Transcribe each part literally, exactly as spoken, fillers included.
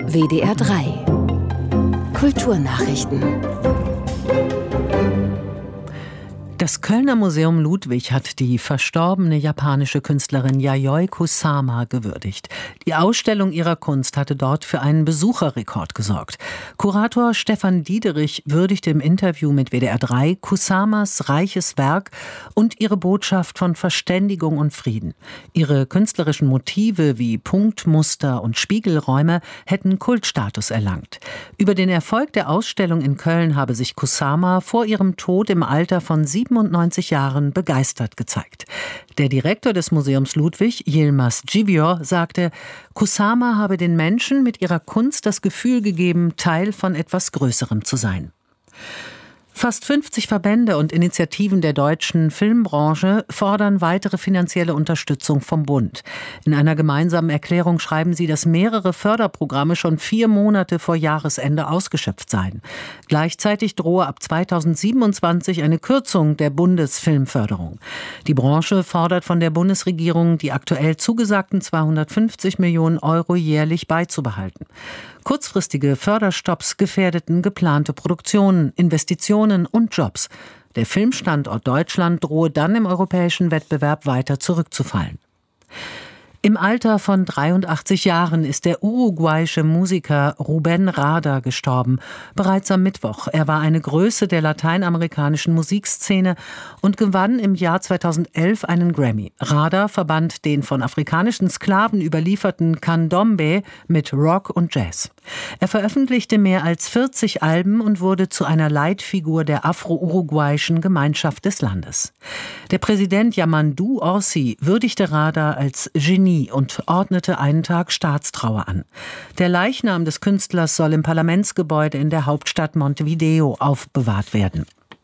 W D R drei Kulturnachrichten. Das Kölner Museum Ludwig hat die verstorbene japanische Künstlerin Yayoi Kusama gewürdigt. Die Ausstellung ihrer Kunst hatte dort für einen Besucherrekord gesorgt. Kurator Stefan Diederich würdigte im Interview mit W D R drei Kusamas reiches Werk und ihre Botschaft von Verständigung und Frieden. Ihre künstlerischen Motive wie Punktmuster und Spiegelräume hätten Kultstatus erlangt. Über den Erfolg der Ausstellung in Köln habe sich Kusama vor ihrem Tod im Alter von siebenundneunzig Jahren begeistert gezeigt. Der Direktor des Museums Ludwig, Yilmaz Civior, sagte, Kusama habe den Menschen mit ihrer Kunst das Gefühl gegeben, Teil von etwas Größerem zu sein. Fast fünfzig Verbände und Initiativen der deutschen Filmbranche fordern weitere finanzielle Unterstützung vom Bund. In einer gemeinsamen Erklärung schreiben sie, dass mehrere Förderprogramme schon vier Monate vor Jahresende ausgeschöpft seien. Gleichzeitig drohe ab zweitausendsiebenundzwanzig eine Kürzung der Bundesfilmförderung. Die Branche fordert von der Bundesregierung, die aktuell zugesagten zweihundertfünfzig Millionen Euro jährlich beizubehalten. Kurzfristige Förderstopps gefährdeten geplante Produktionen, Investitionen und Jobs. Der Filmstandort Deutschland drohe dann im europäischen Wettbewerb weiter zurückzufallen. Im Alter von dreiundachtzig Jahren ist der uruguayische Musiker Rubén Rada gestorben. Bereits am Mittwoch. Er war eine Größe der lateinamerikanischen Musikszene und gewann im Jahr zweitausendelf einen Grammy. Rada verband den von afrikanischen Sklaven überlieferten Candombe mit Rock und Jazz. Er veröffentlichte mehr als vierzig Alben und wurde zu einer Leitfigur der afro-uruguayischen Gemeinschaft des Landes. Der Präsident Yamandu Orsi würdigte Rada als Genie und ordnete einen Tag Staatstrauer an. Der Leichnam des Künstlers soll im Parlamentsgebäude in der Hauptstadt Montevideo aufbewahrt werden.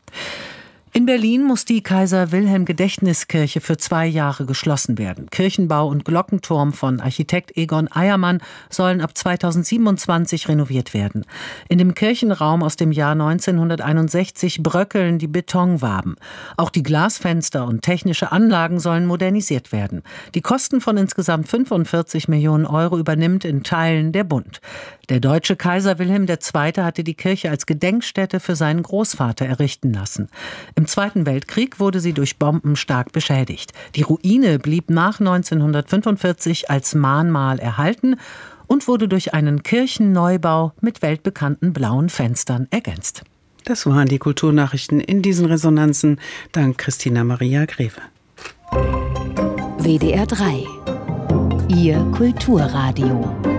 In Berlin muss die Kaiser-Wilhelm-Gedächtniskirche für zwei Jahre geschlossen werden. Kirchenbau und Glockenturm von Architekt Egon Eiermann sollen ab zweitausendsiebenundzwanzig renoviert werden. In dem Kirchenraum aus dem Jahr neunzehnhunderteinundsechzig bröckeln die Betonwaben. Auch die Glasfenster und technische Anlagen sollen modernisiert werden. Die Kosten von insgesamt fünfundvierzig Millionen Euro übernimmt in Teilen der Bund. Der deutsche Kaiser Wilhelm der Zweite hatte die Kirche als Gedenkstätte für seinen Großvater errichten lassen. Im Zweiten Weltkrieg wurde sie durch Bomben stark beschädigt. Die Ruine blieb nach neunzehnhundertfünfundvierzig als Mahnmal erhalten und wurde durch einen Kirchenneubau mit weltbekannten blauen Fenstern ergänzt. Das waren die Kulturnachrichten in diesen Resonanzen. Dank Christina Maria Greve. W D R drei Ihr Kulturradio.